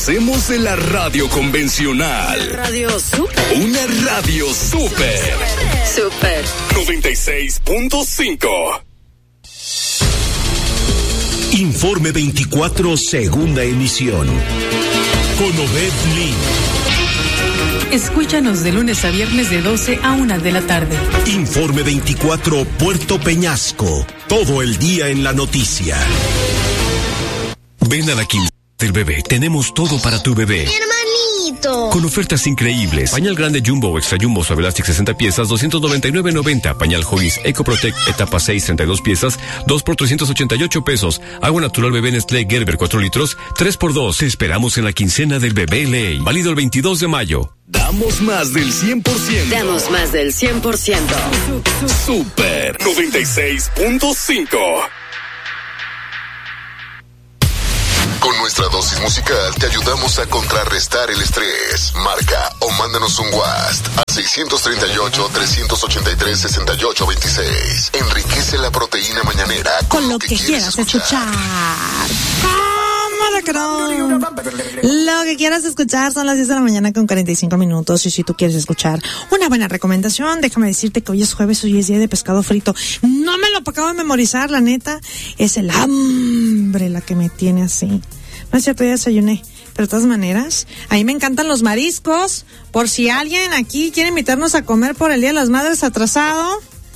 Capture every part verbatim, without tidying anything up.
Hacemos de la radio convencional Radio Super. una radio super. Super. noventa y seis punto cinco. Informe veinticuatro, segunda emisión. Con Obed Lee. Escúchanos de lunes a viernes de doce a una de la tarde. Informe veinticuatro, Puerto Peñasco. Todo el día en la noticia. Ven a la quincena del bebé. Tenemos todo para tu bebé. Mi hermanito. Con ofertas increíbles. Pañal grande Jumbo o Extra Jumbo Suave Elastic sesenta piezas, doscientos noventa y nueve noventa. Pañal Huggies Eco Protect etapa seis, treinta y dos piezas, dos por trescientos ochenta y ocho pesos. Agua natural bebé Nestlé Gerber cuatro litros, tres por dos. Te esperamos en la quincena del bebé Ley. Válido el veintidós de mayo. Damos más del cien por ciento. Damos más del cien por ciento. Super noventa y seis punto cinco. Con nuestra dosis musical te ayudamos a contrarrestar el estrés. Marca o mándanos un WhatsApp a seiscientos treinta y ocho, trescientos ochenta y tres, sesenta y ocho veintiséis. Enriquece la proteína mañanera con, con lo que, que quieras escuchar. escuchar. ¿Cómo de no? Lo que quieras escuchar son las diez de la mañana con cuarenta y cinco minutos. Y si tú quieres escuchar una buena recomendación, déjame decirte que hoy es jueves, hoy es día de pescado frito. No me lo acabo de memorizar, la neta. Es el hambre la que me tiene así. No es cierto, ya desayuné. Pero de todas maneras, a mí me encantan los mariscos. Por si alguien aquí quiere invitarnos a comer por el Día de las Madres atrasado.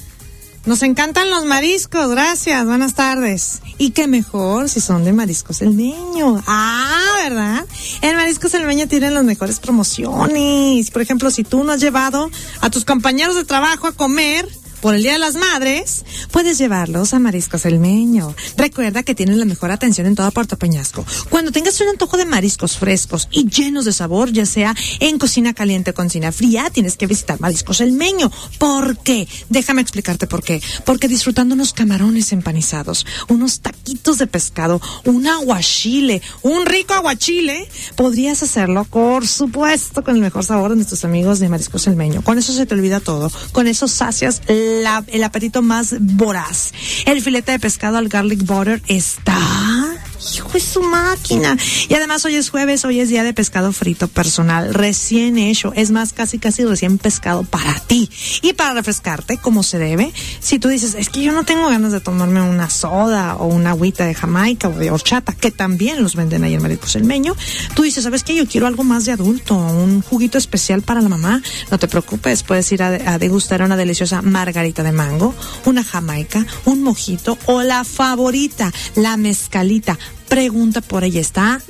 Nos encantan los mariscos, gracias, buenas tardes. Y qué mejor si son de Mariscos Celmeño. Ah, ¿verdad? En Mariscos Celmeño tienen las mejores promociones. Por ejemplo, si tú no has llevado a tus compañeros de trabajo a comer por el Día de las Madres, puedes llevarlos a Mariscos Celmeño. Recuerda que tienen la mejor atención en todo Puerto Peñasco. Cuando tengas un antojo de mariscos frescos y llenos de sabor, ya sea en cocina caliente o cocina fría, tienes que visitar Mariscos Celmeño. ¿Por qué? Déjame explicarte por qué. Porque disfrutando unos camarones empanizados, unos taquitos de pescado, un aguachile, un rico aguachile, podrías hacerlo, por supuesto, con el mejor sabor de nuestros amigos de Mariscos Celmeño. Con eso se te olvida todo. Con eso sacias La, el apetito más voraz. El filete de pescado al garlic butter está... hijo de su máquina. Y además hoy es jueves, hoy es día de pescado frito personal, recién hecho. Es más, casi casi recién pescado para ti. Y para refrescarte, como se debe, si tú dices, es que yo no tengo ganas de tomarme una soda o una agüita de Jamaica o de horchata, que también los venden ahí en Mariscos Celmeño, tú dices, ¿sabes qué? Yo quiero algo más de adulto, un juguito especial para la mamá. No te preocupes, puedes ir a, a degustar una deliciosa margarita de mango, una Jamaica, un mojito o la favorita, la mezcalita. Pregunta por ella, está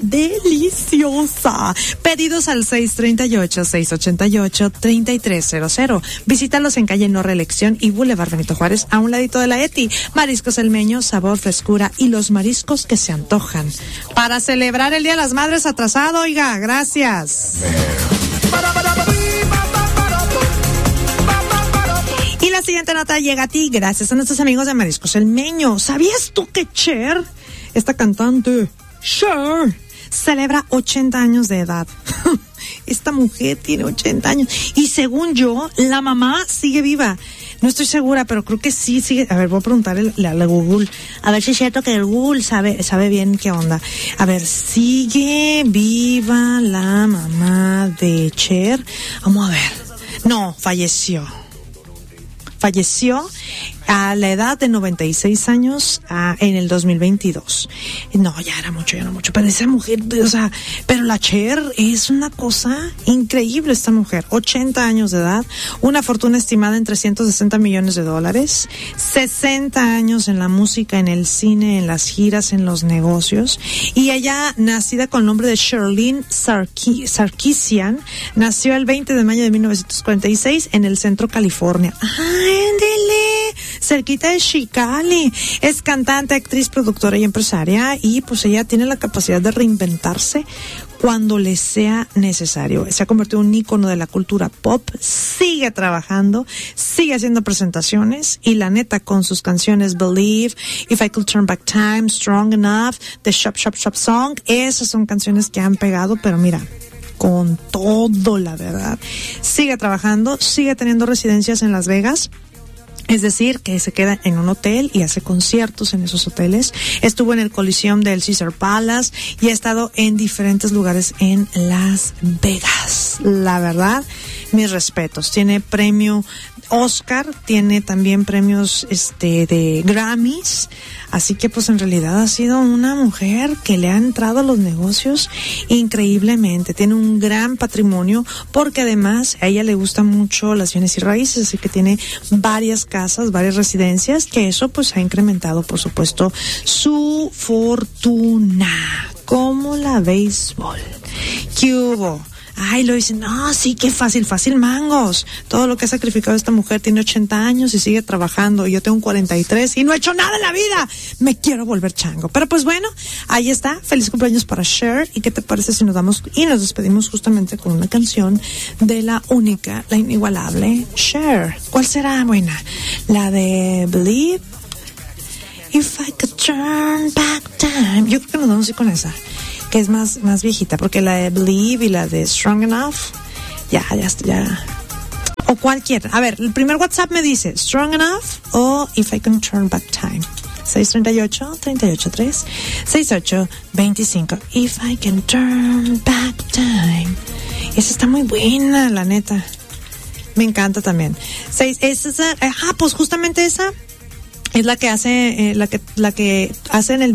deliciosa. Pedidos al seis treinta y ocho, seis ochenta y ocho, treinta y tres cero cero. Visítalos en calle No Reelección y Boulevard Benito Juárez, a un ladito de la Eti. Mariscos Celmeño, sabor, frescura y los mariscos que se antojan. Para celebrar el Día de las Madres atrasado, oiga, gracias. Y la siguiente nota llega a ti gracias a nuestros amigos de Mariscos Celmeño. ¿Sabías tú que Cher, esta cantante, Cher, celebra ochenta años de edad? Esta mujer tiene ochenta años. Y según yo, la mamá sigue viva. No estoy segura, pero creo que sí sigue. A ver, voy a preguntarle a la Google. A ver si es cierto que el Google sabe, sabe bien qué onda. A ver, ¿sigue viva la mamá de Cher? Vamos a ver. No, falleció. Falleció a la edad de noventa y seis años a, en el dos mil veintidós. No, ya era mucho, ya era mucho. Pero esa mujer, o sea, pero la Cher es una cosa increíble, esta mujer. ochenta años de edad, una fortuna estimada en trescientos sesenta millones de dólares, sesenta años en la música, en el cine, en las giras, en los negocios. Y ella, nacida con el nombre de Shirlene Sarki, Sarkisian, nació el veinte de mayo de mil novecientos cuarenta y seis en el centro California. ¡Ándele! Cerquita de Chicali. Es cantante, actriz, productora y empresaria, y pues ella tiene la capacidad de reinventarse cuando le sea necesario. Se ha convertido en un ícono de la cultura pop, sigue trabajando, sigue haciendo presentaciones, y la neta, con sus canciones Believe, If I Could Turn Back Time, Strong Enough, The Shop Shop Shop Song, esas son canciones que han pegado, pero mira, con todo, la verdad. Sigue trabajando, sigue teniendo residencias en Las Vegas, Es decir, que se queda en un hotel y hace conciertos en esos hoteles. Estuvo en el Coliseum del Caesar Palace y ha estado en diferentes lugares en Las Vegas. La verdad, mis respetos. Tiene premio Oscar, tiene también premios este de Grammys. Así que pues en realidad ha sido una mujer que le ha entrado a los negocios increíblemente. Tiene un gran patrimonio porque además a ella le gustan mucho las bienes y raíces, así que tiene varias casas, varias residencias, que eso pues ha incrementado por supuesto su fortuna. Como la béisbol. ¿Qué hubo? Ay, lo dicen, no, sí, qué fácil, fácil mangos. Todo lo que ha sacrificado esta mujer, tiene ochenta años y sigue trabajando. Y yo tengo cuarenta y tres y no he hecho nada en la vida. Me quiero volver chango. Pero pues bueno, ahí está. Feliz cumpleaños para Cher. ¿Y qué te parece si nos damos y nos despedimos justamente con una canción de la única, la inigualable Cher? ¿Cuál será buena? La de Believe. If I could turn back time. Yo creo que nos vamos a ir con esa, que es más, más viejita, porque la de Believe y la de Strong Enough, ya, ya, ya. O cualquiera. A ver, el primer WhatsApp me dice Strong Enough o If I Can Turn Back Time. seis tres ocho, tres ocho tres, seis ocho dos cinco. If I Can Turn Back Time. Esa está muy buena, la neta. Me encanta también. Seis, es esa, ah, pues justamente esa es la que hace, eh, la que, la que hace en el